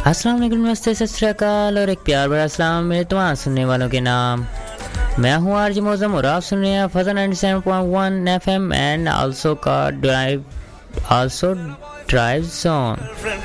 अस्सलाम वालेकुम, नमस्ते, सत श्री अकाल और एक प्यार भरा सलाम मेरे तमाम सुनने वालों के नाम। मैं हूँ आरजे मौज़म और आप सुन रहे हैं Fazal 97.1 FM and also drive zone.